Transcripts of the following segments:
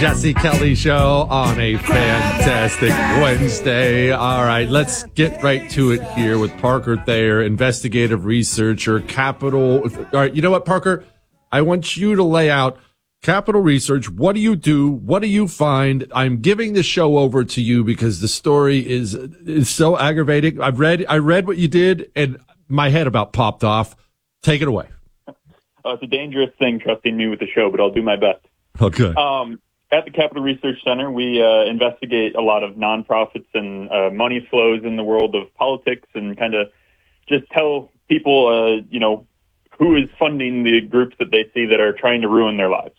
Jesse Kelly Show on a fantastic Wednesday. All right, let's get right to it here with Parker Thayer, investigative researcher, Capital. All right, you know what, Parker? I want you to lay out Capital Research. What do you do? What do you find? I'm giving the show over to you because the story is so aggravating. I read what you did, and my head about popped off. Take it away. It's a dangerous thing trusting me with the show, but I'll do my best. Okay. At the Capital Research Center, we investigate a lot of nonprofits and money flows in the world of politics and kind of just tell people, who is funding the groups that they see that are trying to ruin their lives.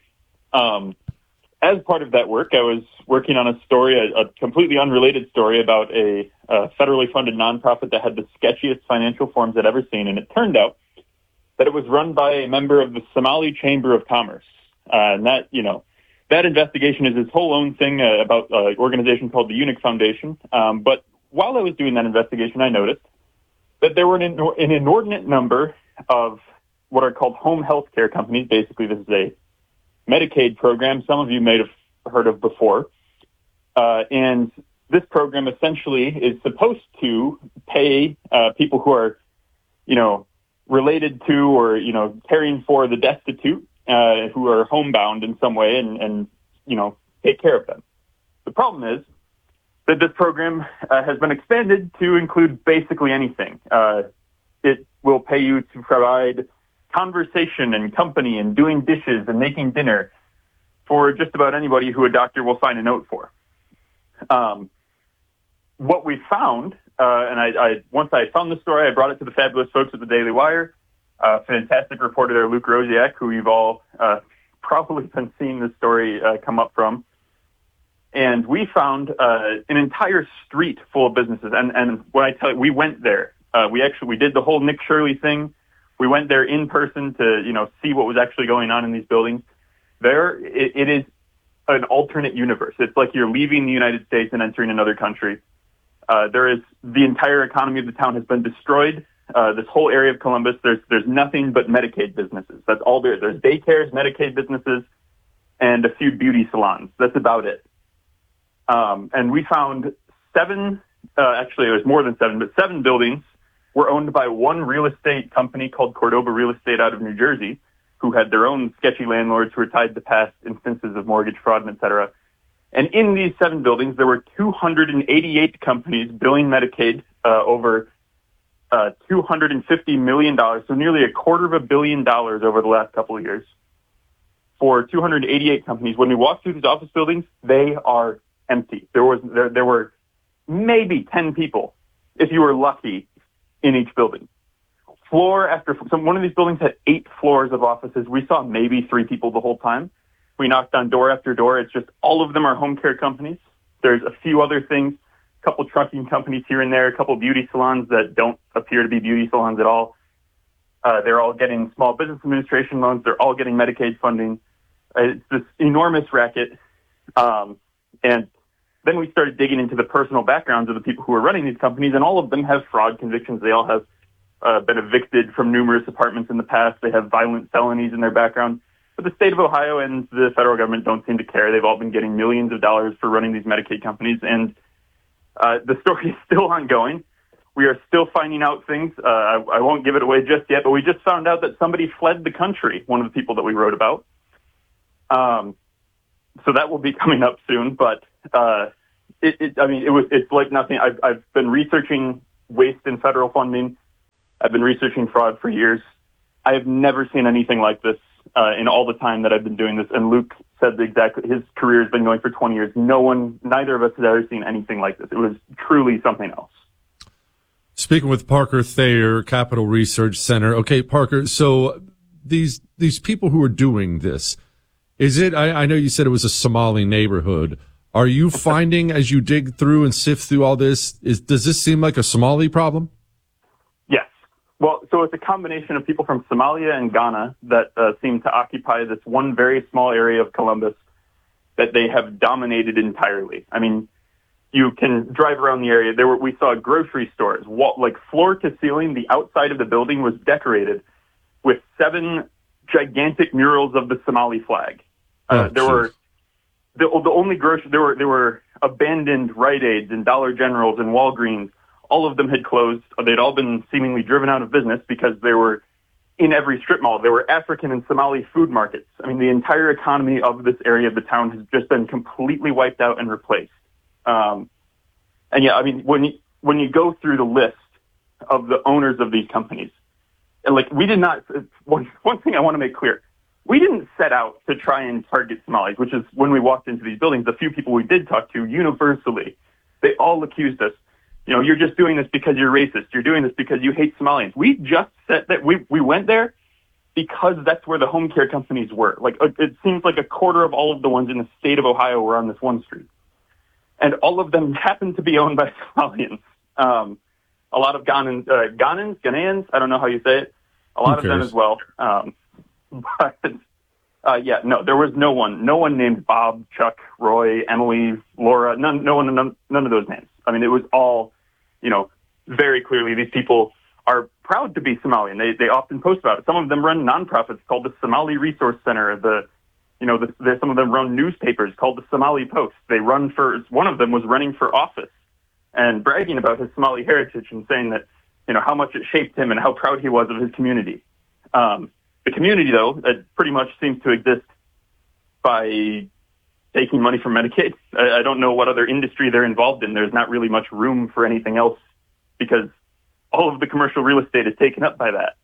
As part of that work, I was working on a story, a completely unrelated story about a federally funded nonprofit that had the sketchiest financial forms I'd ever seen, and it turned out that it was run by a member of the Somali Chamber of Commerce. And that investigation is its whole own thing about an organization called the Eunuch Foundation. But while I was doing that investigation, I noticed that there were an inordinate number of what are called home health care companies. Basically, this is a Medicaid program some of you may have heard of before. And this program essentially is supposed to pay people who are, related to or, caring for the destitute who are homebound in some way and take care of them. The problem is that this program has been expanded to include basically anything. It will pay you to provide conversation and company and doing dishes and making dinner for just about anybody who a doctor will sign a note for. What we found, and once I found the story, I brought it to the fabulous folks at the Daily Wire. Fantastic reporter there, Luke Rosiak, who you've all probably been seeing this story come up from. And we found an entire street full of businesses. And when I tell you, we went there. We did the whole Nick Shirley thing. We went there in person to, see what was actually going on in these buildings. It is an alternate universe. It's like you're leaving the United States and entering another country. The entire economy of the town has been destroyed. This whole area of Columbus, there's nothing but Medicaid businesses. That's all there. There's daycares, Medicaid businesses, and a few beauty salons. That's about it. And we found seven, actually it was more than seven, but seven buildings were owned by one real estate company called Cordoba Real Estate out of New Jersey, who had their own sketchy landlords who were tied to past instances of mortgage fraud, et cetera. And in these seven buildings, there were 288 companies billing Medicaid over $250 million, so nearly $250 million over the last couple of years. For 288 companies, when we walked through these office buildings, they are empty. There were maybe 10 people, if you were lucky, in each building. Floor after one of these buildings had 8 floors of offices. We saw maybe 3 people the whole time. We knocked on door after door. It's just all of them are home care companies. There's a few other things, a couple trucking companies here and there, a couple beauty salons that don't appear to be beauty salons at all. They're all getting small business administration loans. They're all getting Medicaid funding. It's this enormous racket. And then we started digging into the personal backgrounds of the people who are running these companies, and all of them have fraud convictions. They all have been evicted from numerous apartments in the past. They have violent felonies in their background. But the state of Ohio and the federal government don't seem to care. They've all been getting millions of dollars for running these Medicaid companies, and the story is still ongoing. We are still finding out things. I won't give it away just yet, but we just found out that somebody fled the country, one of the people that we wrote about. So that will be coming up soon, but it's like nothing. I've been researching waste in federal funding. I've been researching fraud for years. I have never seen anything like this in all the time that I've been doing this. And Luke said his career has been going for 20 years. Neither of us has ever seen anything like this. It was truly something else. Speaking with Parker Thayer, Capital Research Center. Okay, Parker, so these people who are doing this, is it, I know you said it was a Somali neighborhood. Are you finding, as you dig through and sift through all this, does this seem like a Somali problem? Yes. Well, so it's a combination of people from Somalia and Ghana that seem to occupy this one very small area of Columbus that they have dominated entirely. I mean, you can drive around the area. We saw grocery stores, like floor to ceiling. The outside of the building was decorated with 7 gigantic murals of the Somali flag. There were the only grocery, there were abandoned Rite Aids and Dollar Generals and Walgreens. All of them had closed. They'd all been seemingly driven out of business because they were in every strip mall. There were African and Somali food markets. I mean, the entire economy of this area of the town has just been completely wiped out and replaced. And yeah, I mean, when you go through the list of the owners of these companies, and like we did not, one thing I want to make clear, we didn't set out to try and target Somalis, which is when we walked into these buildings, the few people we did talk to universally, they all accused us, you know, you're just doing this because you're racist. You're doing this because you hate Somalians. We just said that we went there because that's where the home care companies were. Like, it seems like a quarter of all of the ones in the state of Ohio were on this one street. And all of them happened to be owned by Somalians. A lot of Ghanaians, I don't know how you say it. A lot of them as well. But yeah, no, there was no one named Bob, Chuck, Roy, Emily, Laura, none of those names. I mean, it was all, you know, very clearly these people are proud to be Somali, and they often post about it. Some of them run nonprofits called the Somali Resource Center. Some of them run newspapers called the Somali Post. One of them was running for office and bragging about his Somali heritage and saying that, you know, how much it shaped him and how proud he was of his community. The community, though, pretty much seems to exist by taking money from Medicaid. I don't know what other industry they're involved in. There's not really much room for anything else because all of the commercial real estate is taken up by that.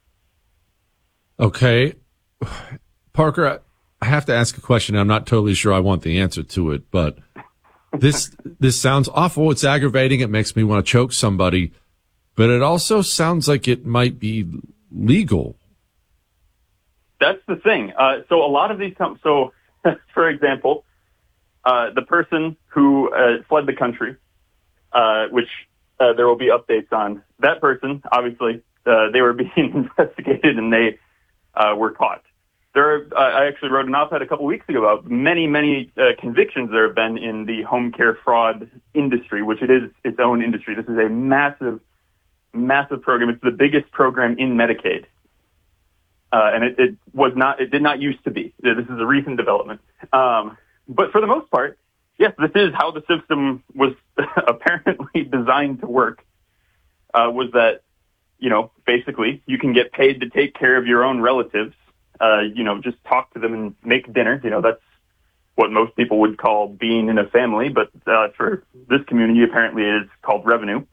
Okay. Parker, I have to ask a question. I'm not totally sure I want the answer to it, but this sounds awful. It's aggravating. It makes me want to choke somebody, but it also sounds like it might be legal. That's the thing. So a lot of these so for example, the person who fled the country, which there will be updates on, that person, obviously, they were being investigated and they were caught. I actually wrote an op-ed a couple weeks ago about many convictions there have been in the home care fraud industry, which it is its own industry. This is a massive program. It's the biggest program in Medicaid. And it did not used to be. This is a recent development. But for the most part, yes, this is how the system was apparently designed to work, was that, you know, basically you can get paid to take care of your own relatives, you know, just talk to them and make dinner. You know, that's what most people would call being in a family, but for this community, apparently it is called revenue.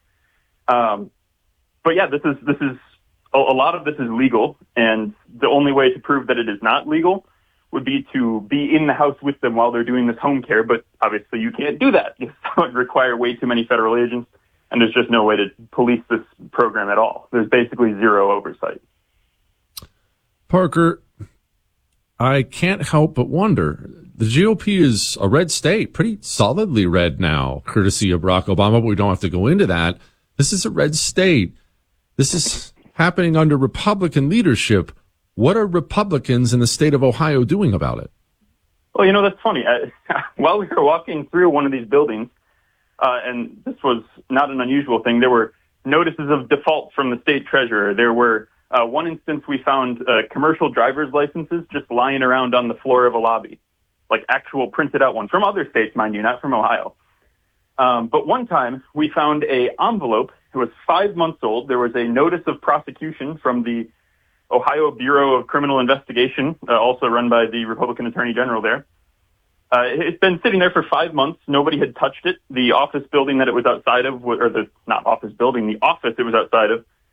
But yeah, this is a lot of this is legal, and the only way to prove that it is not legal would be to be in the house with them while they're doing this home care, but obviously you can't do that. It would require way too many federal agents, and there's just no way to police this program at all. There's basically zero oversight. Parker, I can't help but wonder, the GOP is a red state, pretty solidly red now, courtesy of Barack Obama, but we don't have to go into that. This is a red state. This is happening under Republican leadership. What are Republicans in the state of Ohio doing about it? Well, you know, that's funny. While we were walking through one of these buildings, and this was not an unusual thing, there were notices of default from the state treasurer. There were one instance we found commercial driver's licenses just lying around on the floor of a lobby, like actual printed out ones from other states, mind you, not from Ohio. But one time we found a envelope. It was 5 months old. There was a notice of prosecution from the Ohio Bureau of Criminal Investigation, also run by the Republican Attorney General there. It's been sitting there for 5 months. Nobody had touched it. The office building that it was outside of, or the not office building, the office it was outside of,